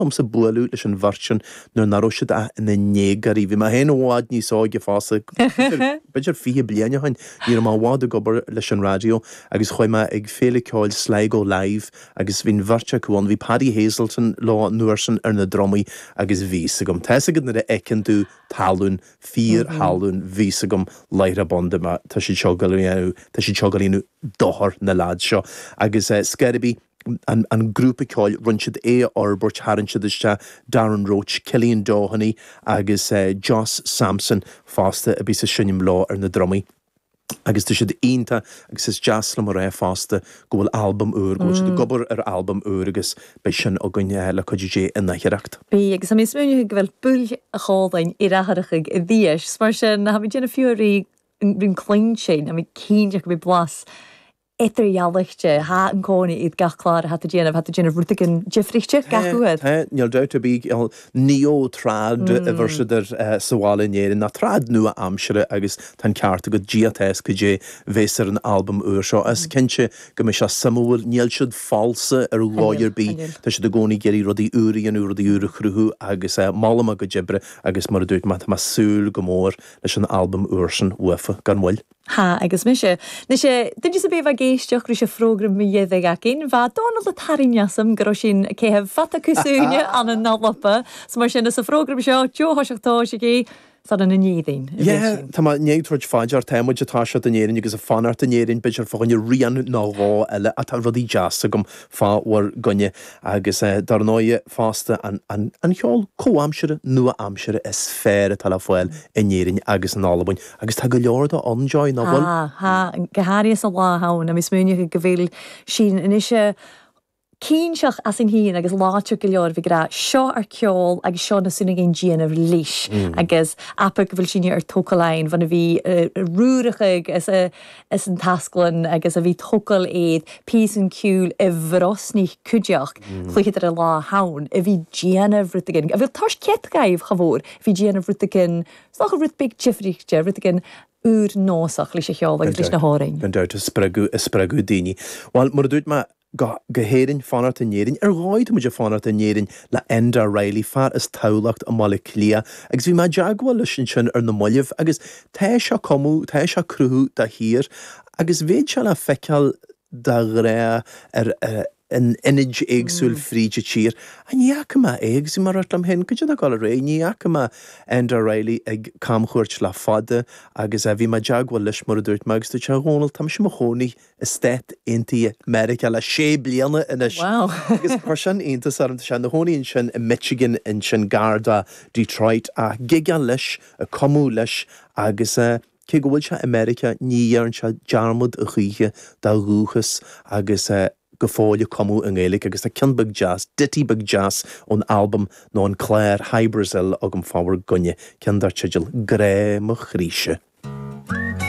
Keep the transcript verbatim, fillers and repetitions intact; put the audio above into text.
om sa bualú leis an bharsin nó naróisiad a na négarí. Bhí mar hen óhád ní sáige fása. Beidir fihe bliana hain ní má bhád a gobar leis an radio agus chuime ag féle ceáil Sligo Live agus bhín bharse chuáin bhí Paddy Hazelton lá nuairsan ar na dromaí agus vísa gom. Teisagad na ecin tú talún, fír halún vísa gom leire bonda ma tá si teogalíú tá si teogalíú dohar na lád seo. Agus uh, Scarabee an, an grúpa ceáil runsead é Arbort haransead iste Darren Roach, Cillian Doheny agus uh, Joss Sampson fásta a bí sa sinnim lá ar na dromaí. Agus tu siad ínta agus is jazzla mar ré fásta go bhfuil album úr, go bhfuil siad gobar ar album úr agus bei sin ó gunne le chuidir in na hiireacht. Bí agus am is múne go bhfuil bull a chádain i ratharacha i dhíis, mar sin na ha mi déna fiúí rún clean sin a mi cínteach go bhí blas Eithir jaalachte, ha an cóna iad gach clár hat a déanamh, hat a déanamh rútagin jifrichte, gach uad? He, níl doubt a bí nío trád a bhirsidir sahála néirin, na trád nua amsere agus tan cearta go G T S go dé bhésar an album úr seo. As cinse go me se samúil níl siad falsa ar láir bí, tá siad a gcónaí geirí rodí úri an úr rodí úr chruthú agus málam a go jibre agus mar a dúirt mat ma súl go mór leis an album úr san ufa gan bhfuil. Ha, agus mi sé. Ní sé, dyn jys a beth fa geisteach rys y frogram mi ieddig ac un, fa Donald a tarinasam gyro sy'n cehef fata cwswnia an y nalapa, so mae sy'n ys y frogram sio, jo hosiach to si gi, Sad an inéidín. Yeah, tá má néagtúid fáidir téimeid atá seo danéirin agus a fanart danéirin beidir fáinne rian ná rá eile a tá rudí jazz agam fáhar gonne agus dar nóie fásta an an an cheol cóamsere nua amsere is fér tal foiil inéirin agus an álabain agus tá go leorda anjoy na bhil. Ha, ha, gaharí sa lá haun a mis múne go bhfuil sin inise Cínseach as in hín agus láte go leor bhí gra seo ar ceol agus seo na súna gén díanamh lís agus apa go bhfuil sinne ar tócaláin vanna bhí rúracha is is an tasclan agus a bhí tócail éiad pís an ciúil i bhrosní cuideach chuiad ar a lá haun a bhí díanamh rutagin a bhfuil tás cetgaibh chavór bhí díanamh rutagin snach a rut big jifrichte rutagin úr nósach lís a cheol agus lís na hárain. Gan dúirt is spregu daoine. Well, mar dúirt ma Gehéirin fanart a néirin, ar gáid muidir fanart a néirin le Enda Riley far is tálacht a mala clia, agus bhí ma jaagwa lei sin sin ar na moileh, agus tá se comú, tá se cruthú da hir, agus bhéid se le feiceal da ré ar an inid éagsúil fríide tír, a níacha ma éagsú mar art am hen, go a gáil ré, níacha ma Enda Riley ag camchúirt le fada, agus a bhí ma jaagwa leis mar a dúirt ma, agus tú se hónal tam sem a hónaí Estet inti America la sé bliana inis. Wow. Agus par sin intas arm sin na hónaíonn sin in Michigan in sin Garda, Detroit a giga leis a comú leis agus uh, cé go bhfuil se America níarn se jarmud a chuige da rúchas agus uh, go fáile comú an Gaelic agus a Kinbug Jazz, Ditty Bug Jazz on album nó an Claire Hy Brazil agam fáhar gunne cin dar tsigil gré mo chríise.